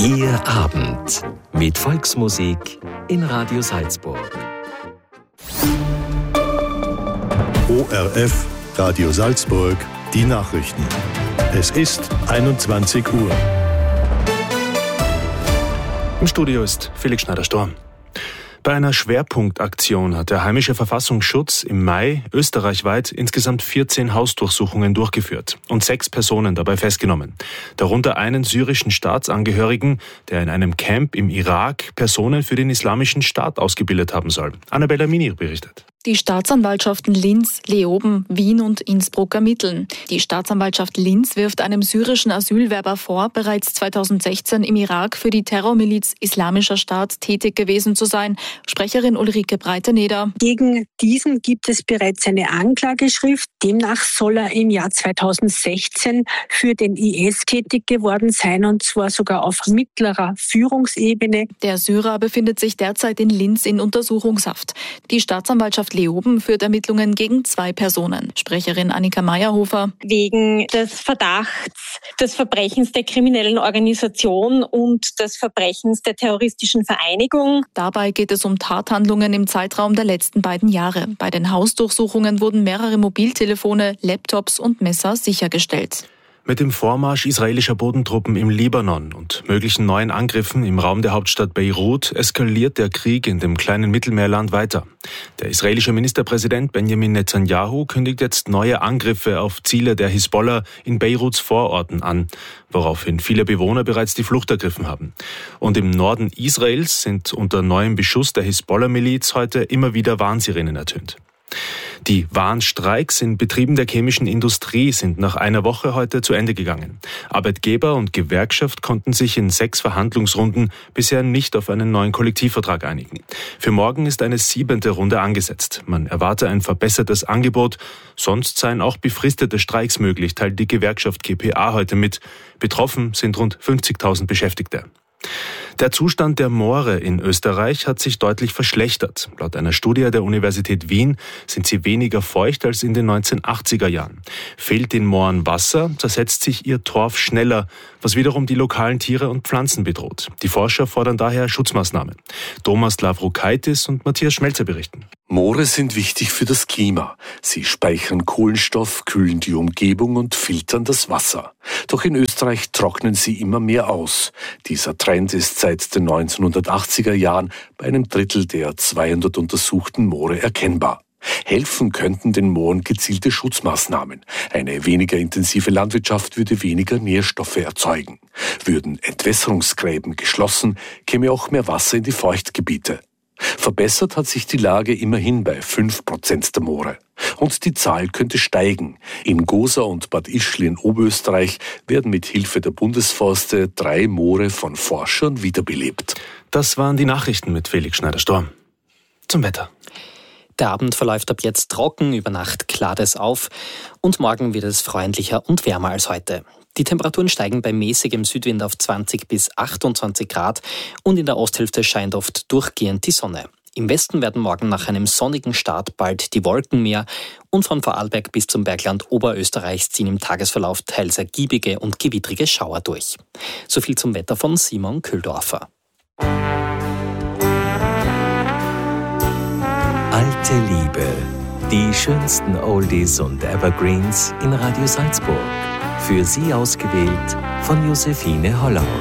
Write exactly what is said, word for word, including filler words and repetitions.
Ihr Abend mit Volksmusik in Radio Salzburg. O R F, Radio Salzburg, die Nachrichten. Es ist einundzwanzig Uhr. Im Studio ist Felix Schneider-Storm. Bei einer Schwerpunktaktion hat der heimische Verfassungsschutz im Mai österreichweit insgesamt vierzehn Hausdurchsuchungen durchgeführt und sechs Personen dabei festgenommen. Darunter einen syrischen Staatsangehörigen, der in einem Camp im Irak Personen für den Islamischen Staat ausgebildet haben soll. Annabella Minir berichtet. Die Staatsanwaltschaften Linz, Leoben, Wien und Innsbruck ermitteln. Die Staatsanwaltschaft Linz wirft einem syrischen Asylwerber vor, bereits zweitausendsechzehn im Irak für die Terrormiliz Islamischer Staat tätig gewesen zu sein. Sprecherin Ulrike Breiteneder. Gegen diesen gibt es bereits eine Anklageschrift. Demnach soll er im Jahr zweitausendsechzehn für den I S tätig geworden sein, und zwar sogar auf mittlerer Führungsebene. Der Syrer befindet sich derzeit in Linz in Untersuchungshaft. Die Staatsanwaltschaft Leoben führt Ermittlungen gegen zwei Personen. Sprecherin Annika Meyerhofer. Wegen des Verdachts des Verbrechens der kriminellen Organisation und des Verbrechens der terroristischen Vereinigung. Dabei geht es um Tathandlungen im Zeitraum der letzten beiden Jahre. Bei den Hausdurchsuchungen wurden mehrere Mobiltelefone, Laptops und Messer sichergestellt. Mit dem Vormarsch israelischer Bodentruppen im Libanon und möglichen neuen Angriffen im Raum der Hauptstadt Beirut eskaliert der Krieg in dem kleinen Mittelmeerland weiter. Der israelische Ministerpräsident Benjamin Netanyahu kündigt jetzt neue Angriffe auf Ziele der Hisbollah in Beiruts Vororten an, woraufhin viele Bewohner bereits die Flucht ergriffen haben. Und im Norden Israels sind unter neuem Beschuss der Hisbollah-Miliz heute immer wieder Warnsirenen ertönt. Die Warnstreiks in Betrieben der chemischen Industrie sind nach einer Woche heute zu Ende gegangen. Arbeitgeber und Gewerkschaft konnten sich in sechs Verhandlungsrunden bisher nicht auf einen neuen Kollektivvertrag einigen. Für morgen ist eine siebente Runde angesetzt. Man erwarte ein verbessertes Angebot. Sonst seien auch befristete Streiks möglich, teilt die Gewerkschaft G P A heute mit. Betroffen sind rund fünfzigtausend Beschäftigte. Der Zustand der Moore in Österreich hat sich deutlich verschlechtert. Laut einer Studie der Universität Wien sind sie weniger feucht als in den neunzehnhundertachtziger Jahren. Fehlt den Mooren Wasser, zersetzt sich ihr Torf schneller, was wiederum die lokalen Tiere und Pflanzen bedroht. Die Forscher fordern daher Schutzmaßnahmen. Thomas Lavrokaitis und Matthias Schmelzer berichten. Moore sind wichtig für das Klima. Sie speichern Kohlenstoff, kühlen die Umgebung und filtern das Wasser. Doch in Österreich trocknen sie immer mehr aus. Dieser Trend ist seit den neunzehnhundertachtziger Jahren bei einem Drittel der zweihundert untersuchten Moore erkennbar. Helfen könnten den Mooren gezielte Schutzmaßnahmen. Eine weniger intensive Landwirtschaft würde weniger Nährstoffe erzeugen. Würden Entwässerungsgräben geschlossen, käme auch mehr Wasser in die Feuchtgebiete. Verbessert hat sich die Lage immerhin bei fünf Prozent der Moore. Und die Zahl könnte steigen. In Gosa und Bad Ischl in Oberösterreich werden mit Hilfe der Bundesforste drei Moore von Forschern wiederbelebt. Das waren die Nachrichten mit Felix Schneider-Storm. Zum Wetter. Der Abend verläuft ab jetzt trocken, über Nacht klart es auf und morgen wird es freundlicher und wärmer als heute. Die Temperaturen steigen bei mäßigem Südwind auf zwanzig bis achtundzwanzig Grad und in der Osthälfte scheint oft durchgehend die Sonne. Im Westen werden morgen nach einem sonnigen Start bald die Wolken mehr und von Vorarlberg bis zum Bergland Oberösterreichs ziehen im Tagesverlauf teils ergiebige und gewittrige Schauer durch. So viel zum Wetter von Simon Köhldorfer. Alte Liebe. Die schönsten Oldies und Evergreens in Radio Salzburg. Für Sie ausgewählt von Josephine Hollau.